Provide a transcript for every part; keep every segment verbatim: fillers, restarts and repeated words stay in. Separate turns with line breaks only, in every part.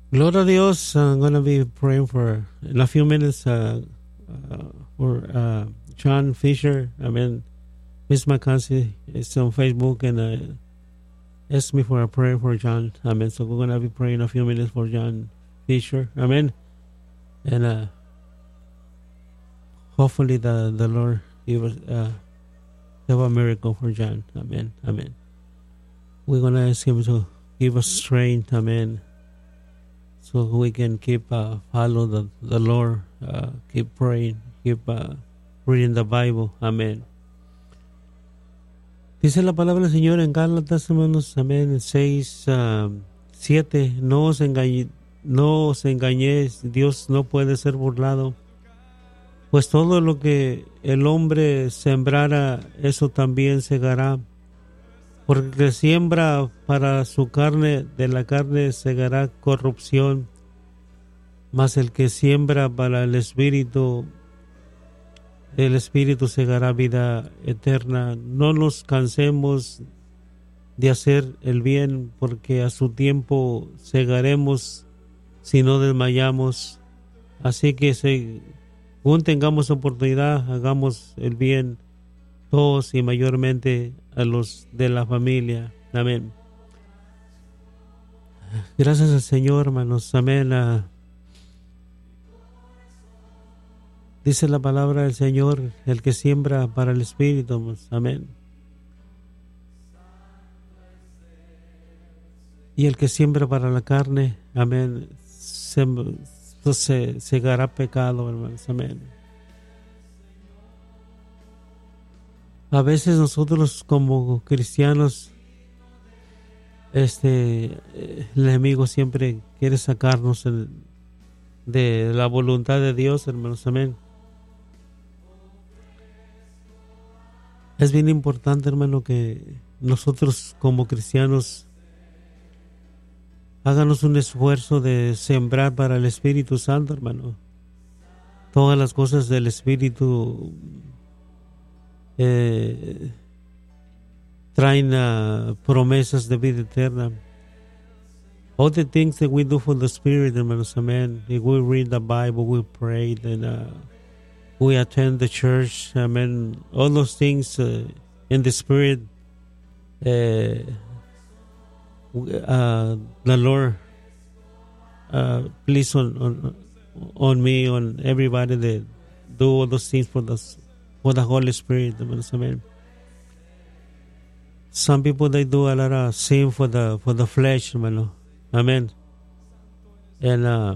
Gloria a Dios. I'm going to be praying for, in a few minutes, uh, uh, for uh, John Fisher. I mean, Miss Mackenzie is on Facebook and uh, asked me for a prayer for John. Amen. So we're going to be praying in a few minutes for John Fisher. Amen. And uh, hopefully the, the Lord give us uh, have a miracle for John. Amen. Amen. We're going to ask him to give us strength. Amen. So we can keep uh, follow the, the Lord, uh, keep praying, keep uh, reading the Bible. Amén. Dice la palabra del Señor en Gálatas, hermanos, amén, seis, siete. No os engañe, no os engañéis, Dios no puede ser burlado. Pues todo lo que el hombre sembrara, eso también segará. Porque el que siembra para su carne, de la carne segará corrupción, mas el que siembra para el Espíritu, el Espíritu segará vida eterna. No nos cansemos de hacer el bien, porque a su tiempo segaremos si no desmayamos. Así que según tengamos oportunidad, hagamos el bien todos y mayormente a los de la familia. Amén. Gracias al Señor, hermanos. Amén. Uh, dice la palabra del Señor, el que siembra para el Espíritu. Amén. Y el que siembra para la carne, amén, se, se segará pecado, hermanos. Amén. A veces nosotros como cristianos, este, el enemigo siempre quiere sacarnos el, de la voluntad de Dios, hermanos, amén. Es bien importante, hermano, que nosotros como cristianos háganos un esfuerzo de sembrar para el Espíritu Santo, hermano. Todas las cosas del Espíritu Eh, traen uh, promesas de vida eterna. All the things that we do for the Spirit, hermanos, amen. If we read the Bible, we pray, and uh, we attend the church, amen. All those things uh, in the Spirit, uh, uh, the Lord, uh, please on, on on me, on everybody that do all those things for the for the Holy Spirit. Amen. Some people, they do a lot of sin for the for the flesh, man. Amen. And uh,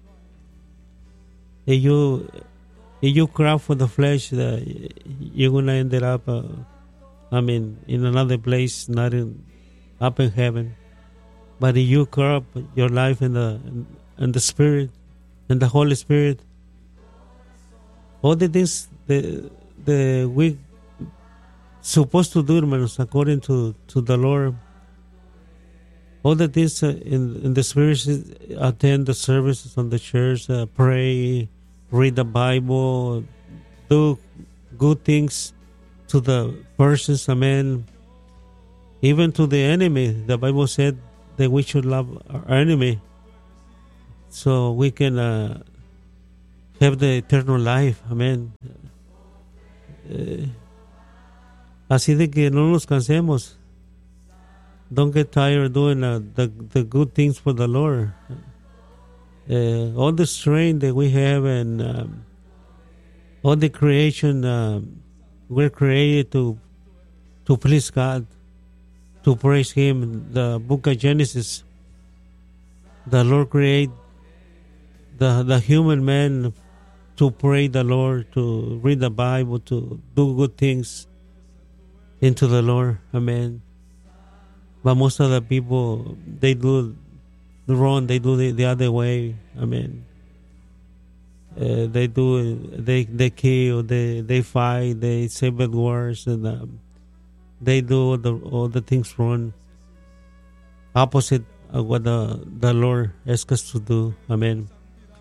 if you if you cry for the flesh, uh, you're gonna end up, uh, I mean, in another place, not in up in heaven. But if you cry up your life in the in the Spirit, in the Holy Spirit, all the things that the we supposed to do, hermanos, according to, to the Lord. All the things uh, in, in the Spirit, attend the services on the church, uh, pray, read the Bible, do good things to the persons, amen. Even to the enemy, the Bible said that we should love our enemy so we can uh, have the eternal life, amen. Eh, así de que no nos cansemos. Don't get tired doing uh, the the good things for the Lord. Uh, all the strength that we have and um, all the creation, um, we're created to to please God, to praise Him. The book of Genesis, the Lord created the the human man to pray the Lord, to read the Bible, to do good things into the Lord. Amen. But most of the people, they do the wrong, they do the, the other way. Amen. Uh, they do, they they kill, they they fight, they say bad words, and um, they do all the, all the things wrong, opposite of what the, the Lord asks us to do. Amen.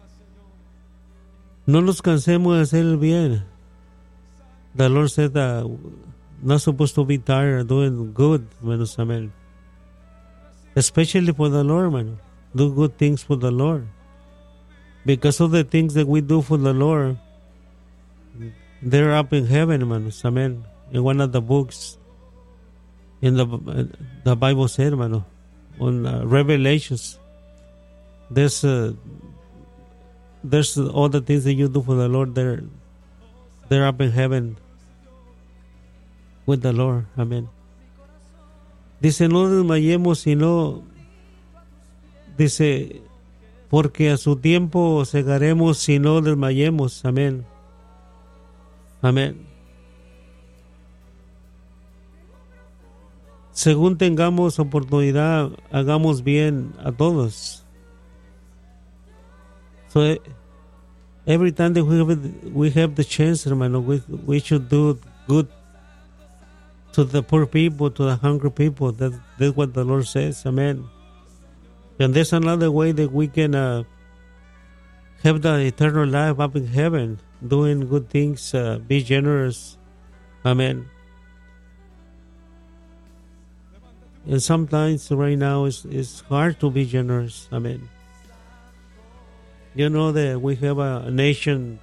No nos cansemos de hacer el bien. The Lord said that not supposed to be tired of doing good, hermanos, amen. Especially for the Lord, hermano. do good things for the Lord. Because of the things that we do for the Lord, they're up in heaven, hermanos. Amen. In one of the books, in the the Bible said, hermano, on uh, Revelations, there's uh, there's all the things that you do for the Lord. They're they're up in heaven with the Lord. Amen. Dice, no desmayemos, sino, dice, porque a su tiempo cegaremos si no desmayemos. Amén. Amén. Según tengamos oportunidad, hagamos bien a todos. So every time that we have, we have the chance, hermano, we, we should do good to the poor people, to the hungry people. That, that's what the Lord says. Amen. And there's another way that we can uh, have the eternal life up in heaven, doing good things, uh, be generous. Amen. And sometimes right now it's, it's hard to be generous. Amen. You know that we have a nation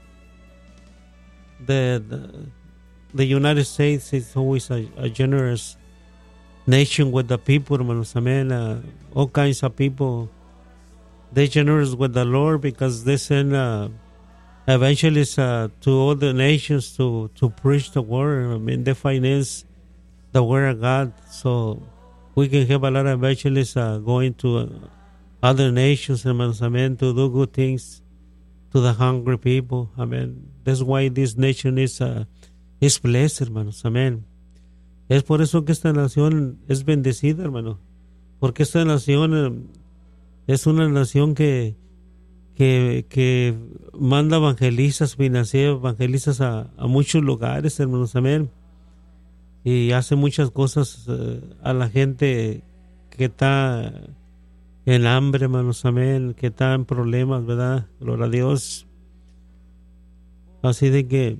that uh, the United States is always a, a generous nation with the people, hermanos. Amen. Uh, all kinds of people. They're generous with the Lord because they send uh, evangelists uh, to other nations to, to preach the word. I mean, they finance the word of God. So we can have a lot of evangelists uh, going to uh, other nations, hermanos. Amen. To do good things to the hungry people. Amen. That's why this nation is, uh, is blessed, hermanos. Amen. Es por eso que esta nación es bendecida, hermano. Porque esta nación eh, es una nación que, que, que manda evangelistas, financia evangelistas a, a muchos lugares, hermanos. Amén. Y hace muchas cosas eh, a la gente que está en hambre, hermanos. Amén. Que está en problemas, ¿verdad? Gloria a Dios. Así de que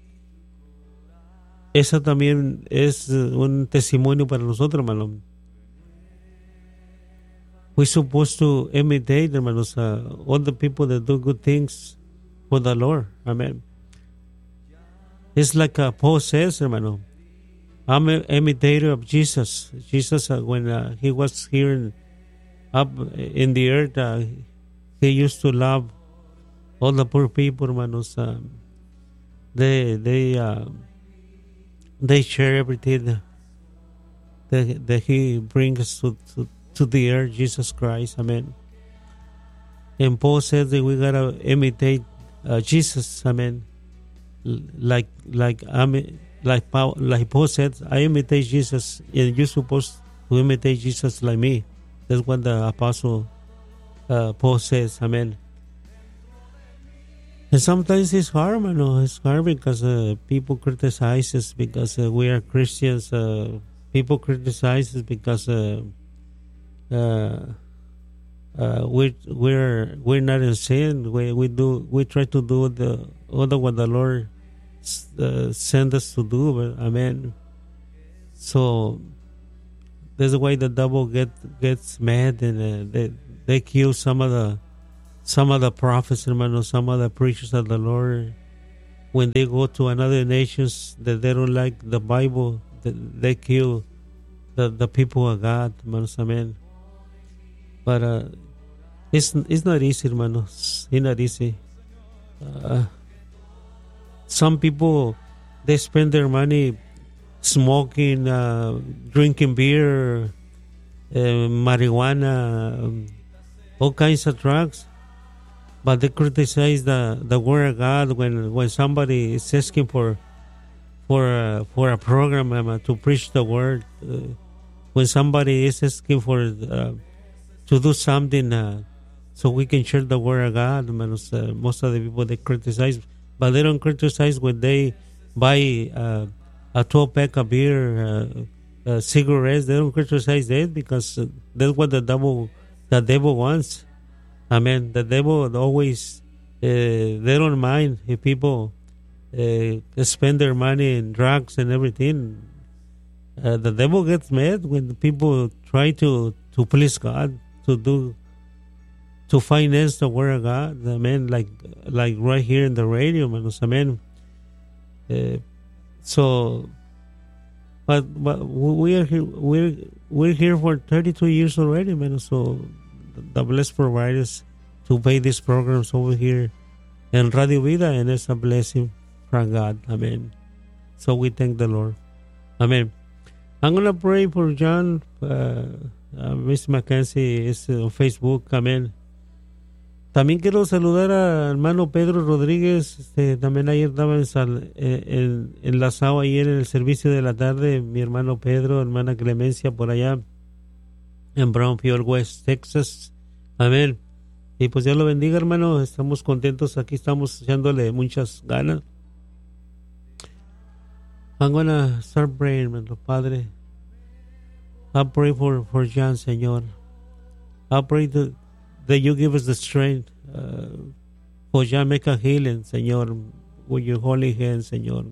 esa también es un testimonio para nosotros, hermano. We're supposed to imitate, hermanos, uh, all the people that do good things for the Lord. Amen. It's like uh, Paul says, hermano, I'm an imitator of Jesus. Jesus, uh, when uh, he was here in, up in the earth, uh, he used to love all the poor people, hermanos. Uh, they, they, uh, They share everything that, that he brings to, to, to the earth, Jesus Christ. Amen. And Paul says that we gotta imitate uh, Jesus. Amen. Like like I'm like Paul, like Paul said, I imitate Jesus, and you're supposed to imitate Jesus like me. That's what the apostle uh, Paul says. Amen. And sometimes it's hard, man. It's hard because uh, people criticize us because uh, we are Christians. Uh, people criticize us because uh, uh, uh, we we're we're not in sin. We we do we try to do the other what the Lord uh, sent us to do. But, amen. So that's why the devil get gets mad and uh, they they kill some of the. Some of the prophets, hermanos, some of the preachers of the Lord, when they go to another nations that they don't like the Bible, they kill the, the people of God, hermanos, amen. But uh, it's it's not easy, hermanos. It's not easy. Uh, some people, they spend their money smoking, uh, drinking beer, uh, marijuana, um, all kinds of drugs. But they criticize the, the word of God when, when somebody is asking for for a, for a program um, to preach the word. Uh, when somebody is asking for uh, to do something uh, so we can share the word of God, man, uh, most of the people they criticize, but they don't criticize when they buy uh, a twelve pack of beer, uh, uh, cigarettes. They don't criticize that because uh, that's what the devil the devil wants. Amen. The devil always, uh, they don't mind if people uh, spend their money in drugs and everything. Uh, the devil gets mad when people try to, to please God, to do to finance the Word of God. Amen. Like like right here in the radio, manos. Amen. Uh, so, but but we are here. We're we're here for thirty-two years already, man. So the blessed providers to pay these programs over here in Radio Vida, and it's a blessing from God. Amen. So we thank the Lord. Amen. I'm going to pray for John. Uh, uh, Miss Mackenzie is on Facebook. Amen. También quiero saludar al hermano Pedro Rodríguez. Este, también ayer estaba en, en, enlazado ayer en el servicio de la tarde. Mi hermano Pedro, hermana Clemencia por allá en Brownfield, West Texas. Amén. Y pues Dios lo bendiga, hermano. Estamos contentos. Aquí estamos echándole muchas ganas. I'm gonna start praying, hermano Padre. I pray for, for John, Señor. I pray that, that you give us the strength uh, for John. Make a healing, Señor, with your holy hand, Señor.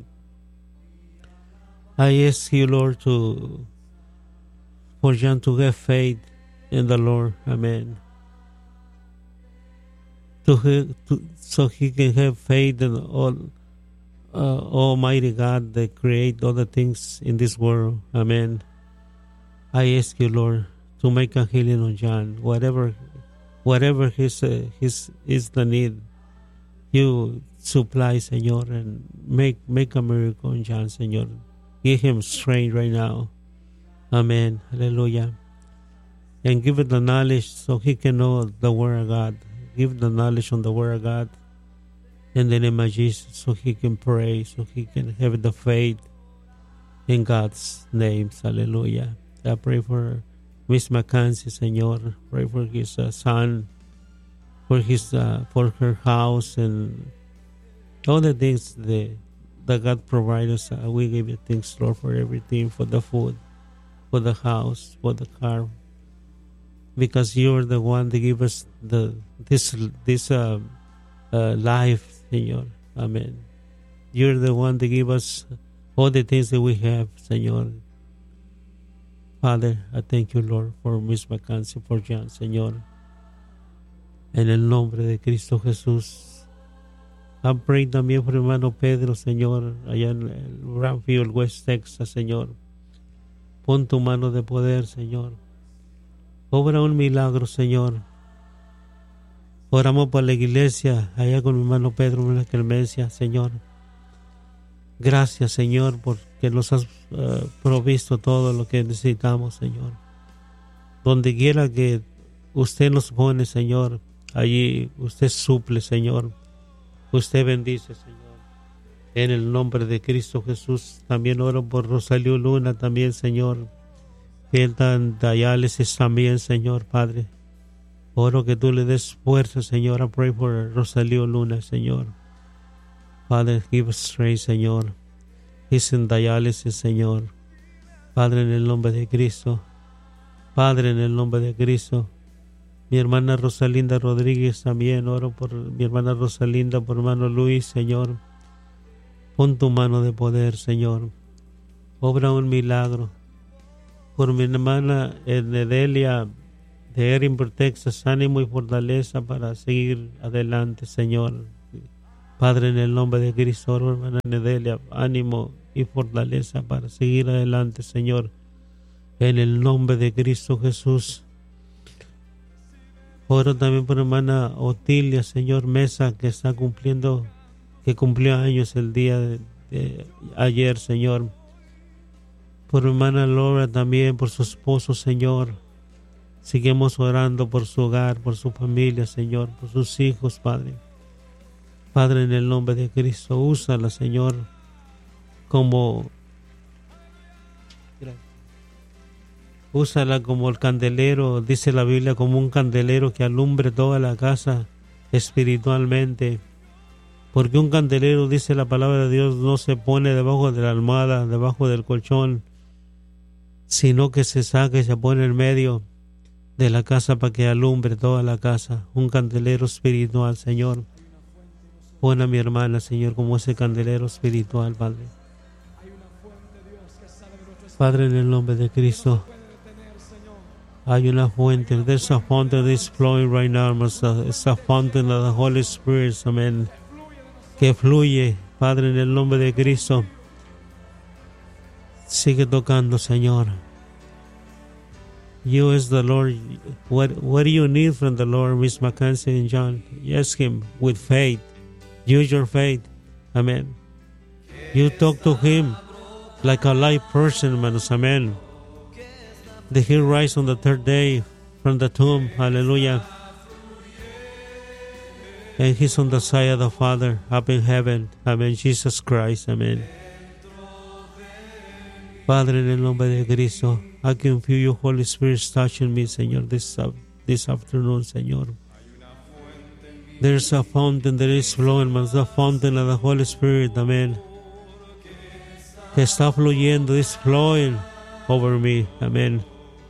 I ask you, Lord, to for John to have faith in the Lord. Amen. To, to so he can have faith in all uh, Almighty God that create all the things in this world. Amen. I ask you, Lord, to make a healing on John. Whatever, whatever his uh, his is the need, you supply, Señor, and make make a miracle on John, Señor. Give him strength right now. Amen. Hallelujah. And give it the knowledge so he can know the Word of God. Give the knowledge on the Word of God in the name of Jesus, so he can pray, so he can have the faith in God's name. Hallelujah. I pray for Miss Mackenzie, Señor. Pray for his uh, son, for his uh, for her house, and all the things that, that God provides us. Uh, we give you thanks, Lord, for everything, for the food, for the house, for the car, because you're the one that give us the this this uh, uh, life, Señor. Amen. You're the one that give us all the things that we have, Señor. Father, I thank you, Lord, for Miss Mackenzie, for John, Señor. En el nombre de Cristo Jesús. I pray también por hermano Pedro, Señor, allá en el Brownfield, West Texas, Señor. Pon tu mano de poder, Señor. Obra un milagro, Señor. Oramos por la iglesia, allá con mi hermano Pedro en la Clemencia, Señor. Gracias, Señor, porque nos has uh, provisto todo lo que necesitamos, Señor. Donde quiera que usted nos pone, Señor, allí usted suple, Señor. Usted bendice, Señor. En el nombre de Cristo Jesús. También oro por Rosalío Luna, también, Señor. Que está en diálisis también, Señor, Padre. Oro que tú le des fuerza, Señor. I pray for Rosalío Luna, Señor. Father, give us strength, Señor. He's in diálisis, Señor. Padre, en el nombre de Cristo. Padre, en el nombre de Cristo. Mi hermana Rosalinda Rodríguez también. Oro por mi hermana Rosalinda, por hermano Luis, Señor. Pon tu mano de poder, Señor. Obra un milagro. Por mi hermana Nedelia de Edinburgh, Texas. Ánimo y fortaleza para seguir adelante, Señor. Padre, en el nombre de Cristo, hermana Nedelia, ánimo y fortaleza para seguir adelante, Señor. En el nombre de Cristo Jesús. Oro también por hermana Otilia, Señor Mesa, que está cumpliendo, que cumplió años el día de, de ayer, Señor. Por hermana Laura también, por su esposo, Señor. Seguimos orando por su hogar, por su familia, Señor, por sus hijos, Padre. Padre, en el nombre de Cristo, úsala, Señor, como úsala como el candelero, dice la Biblia, como un candelero que alumbre toda la casa espiritualmente. Porque un candelero, dice la palabra de Dios, no se pone debajo de la almohada, debajo del colchón, sino que se saca y se pone en medio de la casa para que alumbre toda la casa. Un candelero espiritual, Señor. Pon a mi hermana, Señor, como ese candelero espiritual, Padre. Padre, en el nombre de Cristo. Hay una fuente. There's a fountain that is flowing right now, hermanos. It's a fountain of the Holy Spirit, amén. Que fluye, Padre, en el nombre de Cristo. Sigue tocando, Señor. You as the Lord. What, what do you need from the Lord, Miss Mackenzie and John? Ask Him with faith. Use your faith. Amen. You talk to Him like a live person, hermanos. Amen. Did He rise on the third day from the tomb? Hallelujah. And He's on the side of the Father up in heaven. Amen. Jesus Christ. Amen. Padre, en el nombre de Cristo, I can feel your Holy Spirit touching me, Señor, this, uh, this afternoon, Señor. There's a fountain that is flowing, man. The fountain of the Holy Spirit. Amen. Que está fluyendo, is flowing over me. Amén.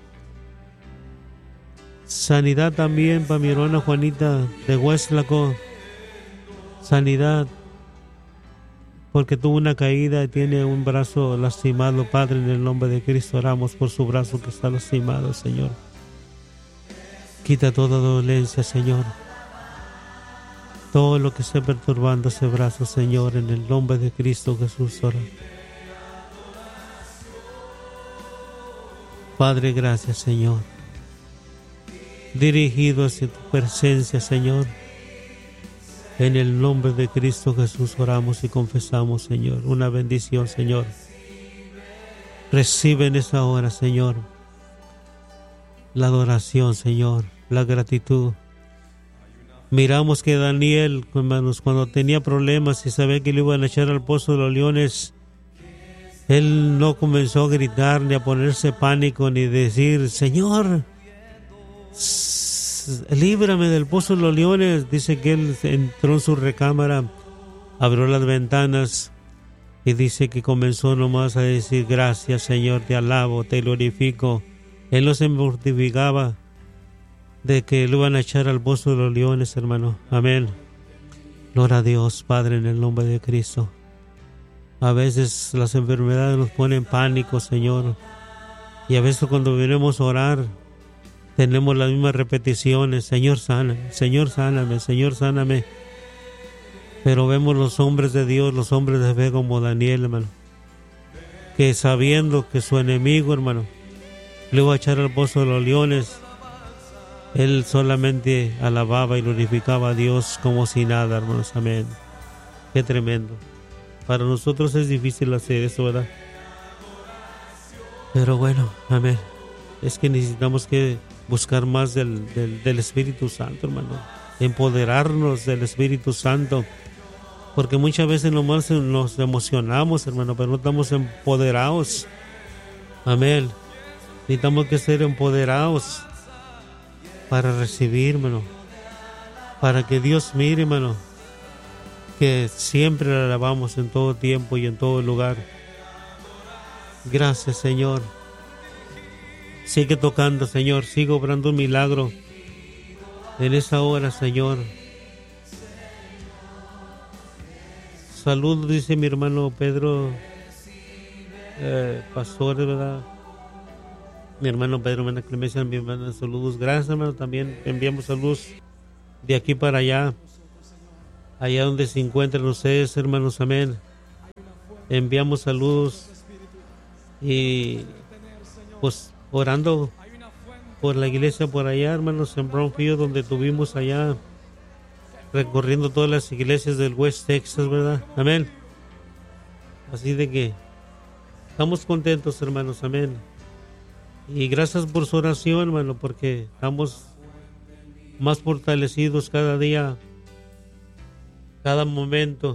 Sanidad también para mi hermana Juanita de Hueslaco. Sanidad. Porque tuvo una caída y tiene un brazo lastimado. Padre, en el nombre de Cristo oramos por su brazo que está lastimado, Señor. Quita toda dolencia, Señor. Todo lo que esté perturbando ese brazo, Señor, en el nombre de Cristo Jesús ora. Padre, gracias, Señor. Dirigido hacia tu presencia, Señor. En el nombre de Cristo Jesús oramos y confesamos, Señor. Una bendición, Señor. Recibe en esa hora, Señor, la adoración, Señor, la gratitud. Miramos que Daniel, hermanos, cuando tenía problemas y sabía que le iban a echar al pozo de los leones, él no comenzó a gritar ni a ponerse pánico ni decir, Señor, líbrame del pozo de los leones. Dice que él entró en su recámara, abrió las ventanas y dice que comenzó nomás a decir, gracias, Señor, te alabo, te glorifico. Él no se mortificaba de que lo iban a echar al pozo de los leones, hermano. Amén. Gloria a Dios, Padre, en el nombre de Cristo. A veces las enfermedades nos ponen en pánico, Señor. Y a veces cuando venimos a orar, tenemos las mismas repeticiones. Señor, sana, Señor, sáname, Señor, sáname. Pero vemos los hombres de Dios, los hombres de fe como Daniel, hermano, que sabiendo que su enemigo, hermano, le iba a echar al pozo de los leones, él solamente alababa y glorificaba a Dios como si nada, hermanos. Amén. Qué tremendo. Para nosotros es difícil hacer eso, ¿verdad? Pero bueno, amén. Es que necesitamos que buscar más del, del, del Espíritu Santo, hermano. Empoderarnos del Espíritu Santo. Porque muchas veces nomás nos emocionamos, hermano, pero no estamos empoderados. Amén. Necesitamos que ser empoderados para recibir, hermano. Para que Dios mire, hermano, que siempre le alabamos en todo tiempo y en todo lugar. Gracias, Señor. Sigue tocando, Señor. Sigue obrando un milagro en esa hora, Señor. Saludos, dice mi hermano Pedro, eh, pastor, ¿verdad? Mi hermano Pedro, hermana Clemencia, mi hermana, saludos. Gracias, hermano. También enviamos saludos de aquí para allá, allá donde se encuentran ustedes, hermanos. Amén. Enviamos saludos y pues orando por la iglesia por allá, hermanos, en Brownfield, donde tuvimos allá recorriendo todas las iglesias del West Texas, ¿verdad? Amén. Así de que estamos contentos, hermanos. Amén. Y gracias por su oración, hermano, porque estamos más fortalecidos cada día, cada momento.